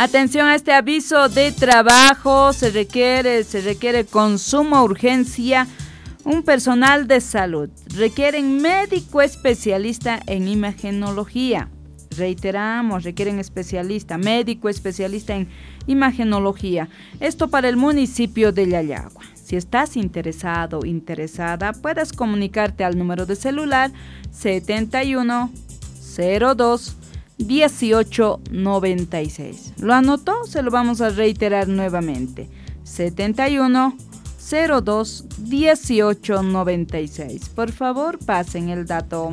Atención a este aviso de trabajo, se requiere con suma urgencia un personal de salud. Requieren médico especialista en imagenología. Reiteramos, requieren médico especialista en imagenología. Esto para el municipio de Yayagua. Si estás interesado, interesada, puedes comunicarte al número de celular 7102 1896. ¿Lo anotó? Se lo vamos a reiterar nuevamente. 7102 1896. Por favor, pasen el dato